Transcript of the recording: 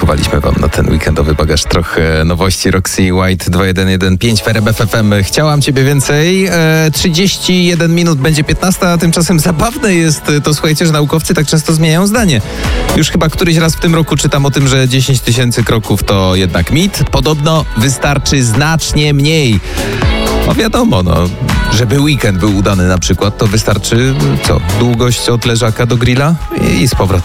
Schowaliśmy wam na ten weekendowy bagaż trochę nowości. Roxy White 2115 w RMF FM. Chciałam ciebie więcej. 31 minut będzie 15, a tymczasem zabawne jest to, słuchajcie, że naukowcy tak często zmieniają zdanie. Już chyba któryś raz w tym roku czytam o tym, że 10 000 kroków to jednak mit. Podobno wystarczy znacznie mniej. No wiadomo, żeby weekend był udany na przykład, to wystarczy długość od leżaka do grilla i z powrotem.